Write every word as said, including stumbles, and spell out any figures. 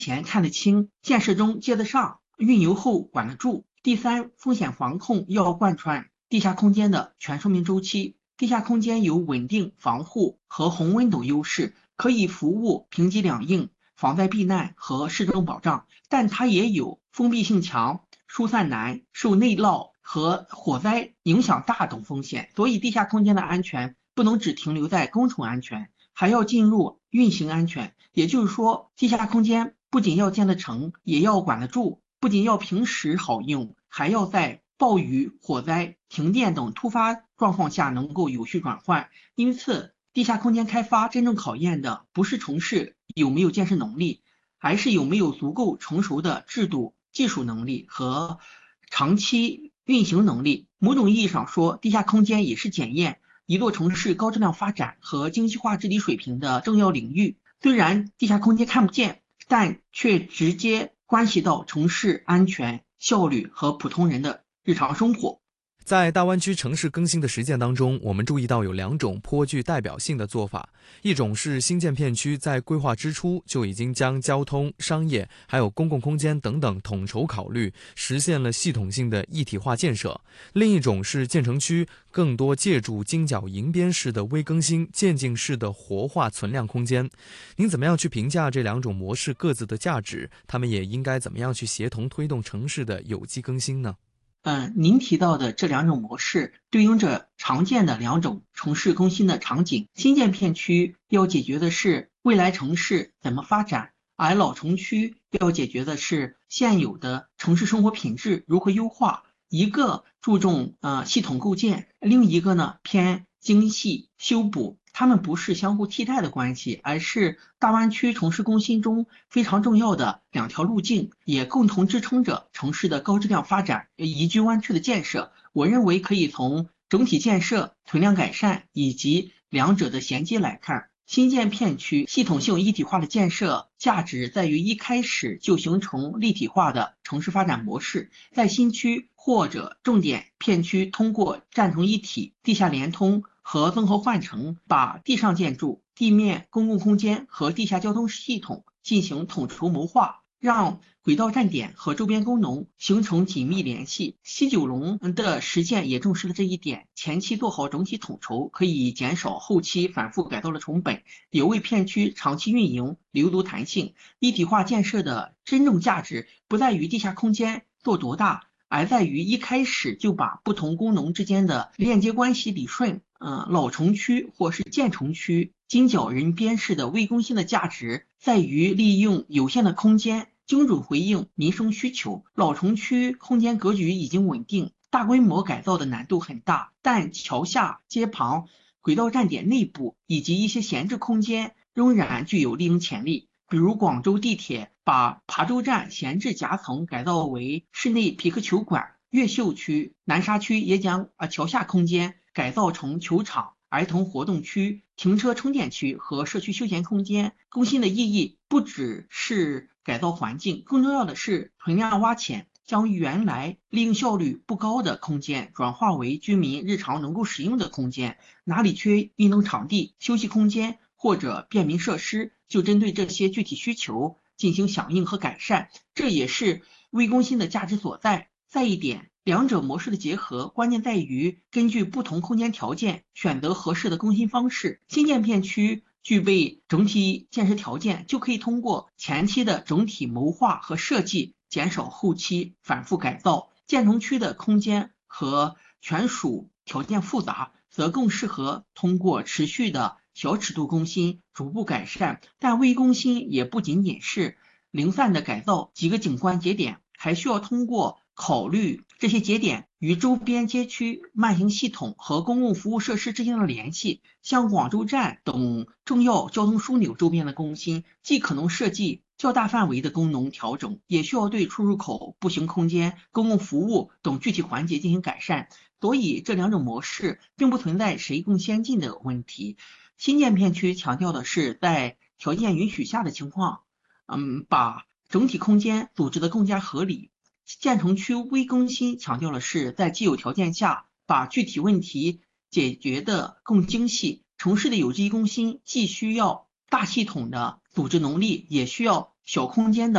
前看得清，建设中接得上，运油后管得住。第三，风险防控要贯穿地下空间的全生命周期。地下空间有稳定、防护和恒温等优势，可以服务平级两应、防灾避难和市政保障，但它也有封闭性强、疏散难、受内涝和火灾影响大等风险。所以地下空间的安全不能只停留在工程安全，还要进入运行安全。也就是说，地下空间不仅要建得成，也要管得住，不仅要平时好用，还要在暴雨、火灾、停电等突发状况下能够有序转换。因此，地下空间开发真正考验的不是城市有没有建设能力，还是有没有足够成熟的制度、技术能力和长期运行能力。某种意义上说，地下空间也是检验一座城市高质量发展和精细化治理水平的重要领域。虽然地下空间看不见，但却直接关系到城市安全、效率和普通人的日常生活。 在大湾区城市更新的实践当中，我们注意到有两种颇具代表性的做法。一种是新建片区在规划之初就已经将交通、商业还有公共空间等等统筹考虑，实现了系统性的一体化建设。另一种是建成区更多借助精角银边式的微更新、渐进式的活化存量空间。您怎么样去评价这两种模式各自的价值？他们也应该怎么样去协同推动城市的有机更新呢？ 嗯，您提到的这两种模式对应着常见的两种城市更新的场景。新建片区要解决的是未来城市怎么发展，而老城区要解决的是现有的城市生活品质如何优化。一个注重呃系统构建，另一个呢偏精细修补。它们不是相互替代的关系，而是大湾区城市更新中非常重要的两条路径，也共同支撑着城市的高质量发展、宜居湾区的建设。我认为可以从整体建设、存量改善以及两者的衔接来看。新建片区系统性一体化的建设价值在于一开始就形成立体化的城市发展模式，在新区或者重点片区通过站成一体、地下连通和综合换乘，把地上建筑、地面公共空间和地下交通系统进行统筹谋划，让轨道站点和周边功能形成紧密联系。西九龙的实践也重视了这一点，前期做好整体统筹，可以减少后期反复改造的成本，也为片区长期运营留足弹性。一体化建设的真正价值不在于地下空间做多大，而在于一开始就把不同功能之间的链接关系理顺。呃，老城区或是建成区金角人边式的微更新的价值在于利用有限的空间精准回应民生需求。老城区空间格局已经稳定，大规模改造的难度很大，但桥下、街旁、轨道站点内部以及一些闲置空间仍然具有利用潜力。比如广州地铁把琶洲站闲置夹层改造为室内皮克球馆，越秀区、南沙区也将啊桥下空间改造成球场、儿童活动区、停车充电区和社区休闲空间。更新的意义不只是改造环境，更重要的是存量挖潜，将原来利用效率不高的空间转化为居民日常能够使用的空间。哪里缺运动场地、休息空间或者便民设施，就针对这些具体需求进行响应和改善，这也是微更新的价值所在。再一点，两者模式的结合，关键在于根据不同空间条件选择合适的更新方式。新建片区具备整体建设条件，就可以通过前期的整体谋划和设计，减少后期反复改造。建成区的空间和权属条件复杂，则更适合通过持续的小尺度更新逐步改善。但微更新也不仅仅是零散的改造几个景观节点，还需要通过考虑这些节点与周边街区慢行系统和公共服务设施之间的联系。像广州站等重要交通枢纽周边的更新，既可能设计较大范围的功能调整，也需要对出入口、步行空间、公共服务等具体环节进行改善。所以这两种模式并不存在谁更先进的问题。新建片区强调的是在条件允许下的情况，嗯，把整体空间组织得更加合理。建成区微更新强调的是在既有条件下把具体问题解决得更精细。城市的有机更新既需要大系统的组织能力，也需要小空间的